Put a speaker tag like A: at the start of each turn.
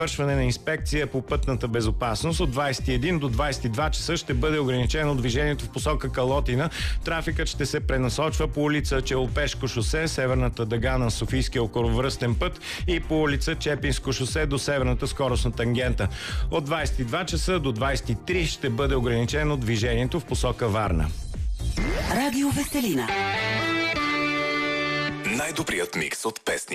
A: извършване на инспекция по пътната безопасност. От 21 до 22 часа ще бъде ограничено движението в посока Калотина. Трафикът ще се пренасочва по улица Челопешко шосе, северната дъга на Софийския околовръстен път и по улица Чепинско шосе до северната скоростна тангента. От 22 часа до 23 ще бъде ограничено движението в посока Варна.
B: Радио Веселина.
C: Най-добрият микс от песни.